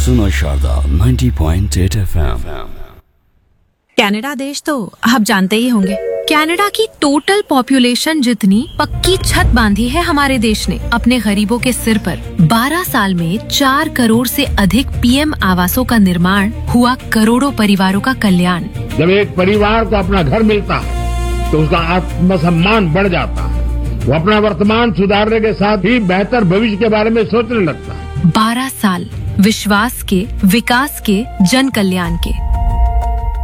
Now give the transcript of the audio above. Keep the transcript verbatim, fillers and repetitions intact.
सुनो Sharda ninety point eight F M. Canada देश तो आप जानते ही होंगे। कनाडा की टोटल पॉपुलेशन जितनी पक्की छत बांधी है हमारे देश ने अपने गरीबों के सिर पर। बारह साल में चार करोड़ से अधिक पीएम आवासों का निर्माण हुआ, करोड़ों परिवारों का कल्याण। जब एक परिवार को अपना घर मिलता है तो उसका आत्मसम्मान बढ़ जाता है। वो अपना वर्तमान सुधारने के साथ ही बेहतर भविष्य के बारे में सोचने लगता है। बारह साल विश्वास के, विकास के, जन कल्याण के।